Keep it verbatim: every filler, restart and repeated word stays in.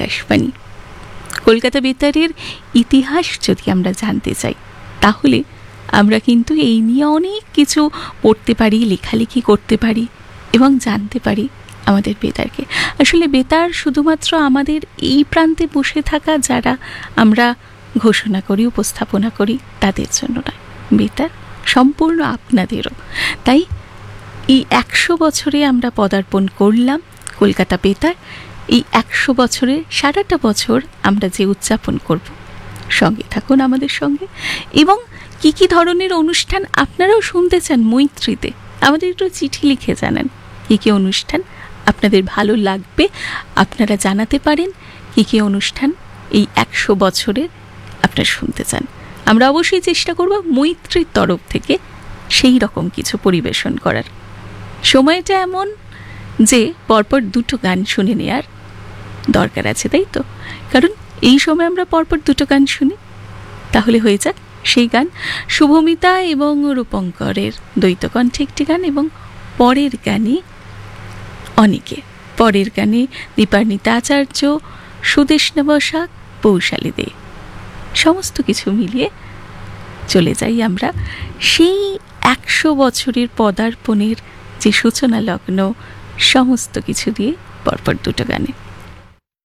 আকাশবাণী। কলকাতা বেতারের ইতিহাস যদি আমরা জানতে চাই তাহলে আমরা কিন্তু এই নিয়ে অনেক কিছু পড়তে পারি, লেখালেখি করতে পারি এবং জানতে পারি আমাদের বেতারকে। আসলে বেতার শুধুমাত্র আমাদের এই প্রান্তে বসে থাকা যারা আমরা ঘোষণা করি, উপস্থাপনা করি তাদের জন্য নয়, বেতার সম্পূর্ণ আপনাদেরও। তাই এই একশো বছরে আমরা পদার্পণ করলাম কলকাতা বেতার। এই একশো বছরের সারাটা বছর আমরা যে উদযাপন করব, সঙ্গে থাকুন আমাদের সঙ্গে। এবং কি কি ধরনের অনুষ্ঠান আপনারাও শুনতে চান মৈত্রীতে, আমাদের একটু চিঠি লিখে জানান কী কী অনুষ্ঠান আপনাদের ভালো লাগবে। আপনারা জানাতে পারেন কী কী অনুষ্ঠান এই একশো বছরে আপনারা শুনতে চান। আমরা অবশ্যই চেষ্টা করব মৈত্রীর তরফ থেকে সেই রকম কিছু পরিবেশন করার। সময়টা এমন যে পরপর দুটো গান শুনে নেওয়ার দরকার আছে, তাই তো? কারণ এই সময় আমরা পরপর দুটো গান শুনি, তাহলে হয়ে যাক সেই গান শুভমিতা এবং রূপঙ্করের দ্বৈতকণ্ঠে একটি গান, এবং পরের গানে অনেকে, পরের গানে দীপান্বিতা আচার্য, সুদেষ্ণা বসাক, পৌশালী দে, সমস্ত কিছু মিলিয়ে চলে যাই আমরা সেই একশো বছরের পদার্পণের যে সূচনা লগ্ন, সমস্ত কিছু দিয়ে পরপর দুটো গানে।